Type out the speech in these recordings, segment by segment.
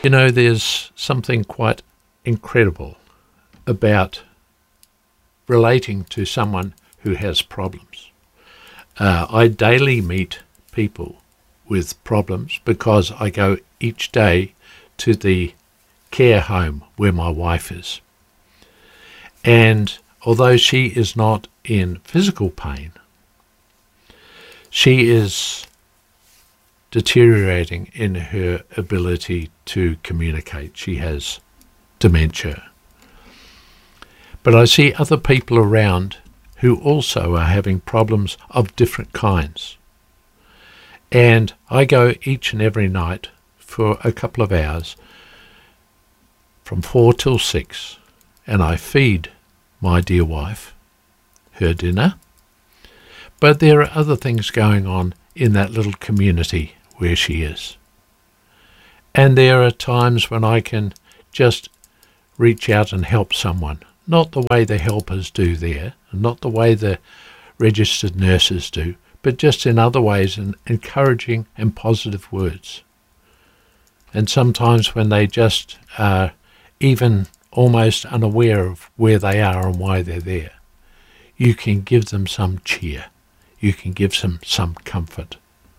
You know, there's something quite incredible about relating to someone who has problems. I daily meet people with problems because I go each day to the care home where my wife is. And although she is not in physical pain, she is deteriorating in her ability to communicate. She has dementia. But I see other people around who also are having problems of different kinds. And I go each and every night for a couple of hours from 4 till 6, and I feed my dear wife her dinner. But there are other things going on in that little community where she is. And there are times when I can just reach out and help someone, not the way the helpers do there, and not the way the registered nurses do, but just in other ways, in encouraging and positive words. And sometimes when they just are even almost unaware of where they are and why they're there, you can give them some cheer. You can give them some comfort.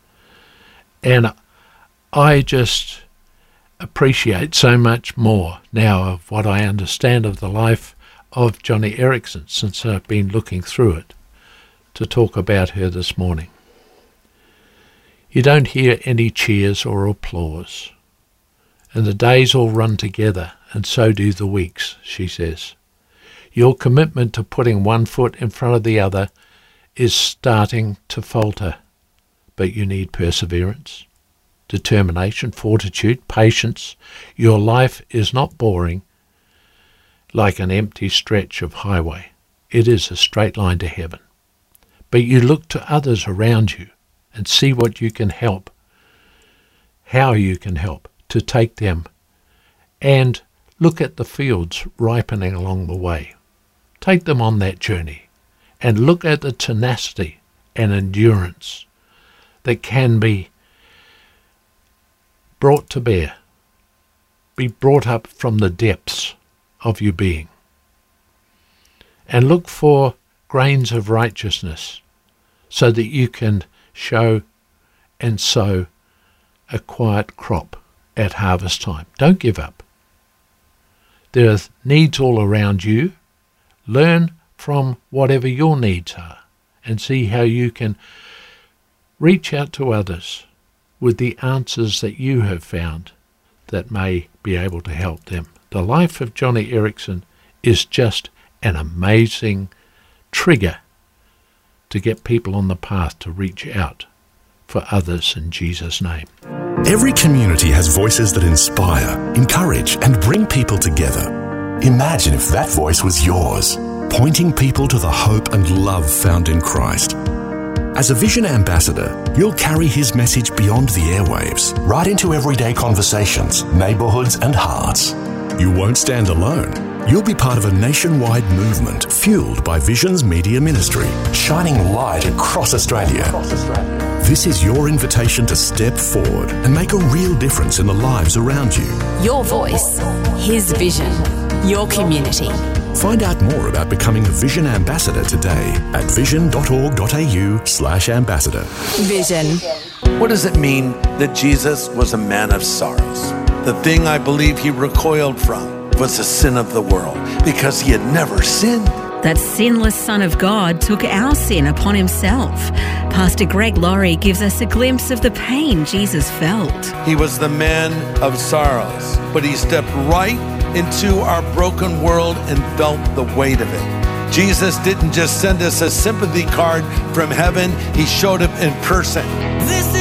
And I just appreciate so much more now of what I understand of the life of Joni Eareckson since I've been looking through it to talk about her this morning. You don't hear any cheers or applause, and the days all run together, and so do the weeks, she says. Your commitment to putting one foot in front of the other is starting to falter, but you need perseverance, determination, fortitude, patience. Your life is not boring like an empty stretch of highway. It is a straight line to heaven. But you look to others around you and see what you can help, how you can help to take them, and look at the fields ripening along the way. Take them on that journey and look at the tenacity and endurance that can be brought to bear, be brought up from the depths of your being. And look for grains of righteousness so that you can show and sow a quiet crop at harvest time. Don't give up. There are needs all around you. Learn from whatever your needs are and see how you can reach out to others with the answers that you have found that may be able to help them. The life of Joni Eareckson is just an amazing trigger to get people on the path to reach out for others in Jesus' name. Every community has voices that inspire, encourage, and bring people together. Imagine if that voice was yours, pointing people to the hope and love found in Christ. As a Vision Ambassador, you'll carry his message beyond the airwaves, right into everyday conversations, neighbourhoods, and hearts. You won't stand alone. You'll be part of a nationwide movement fueled by Vision's media ministry, shining light across Australia. This is your invitation to step forward and make a real difference in the lives around you. Your voice, his vision, your community. Find out more about becoming a Vision Ambassador today at vision.org.au/ambassador. Vision. What does it mean that Jesus was a man of sorrows? The thing I believe he recoiled from was the sin of the world because he had never sinned. That sinless Son of God took our sin upon himself. Pastor Greg Laurie gives us a glimpse of the pain Jesus felt. He was the man of sorrows, but he stepped right into our broken world and felt the weight of it. Jesus didn't just send us a sympathy card from heaven, he showed up in person. This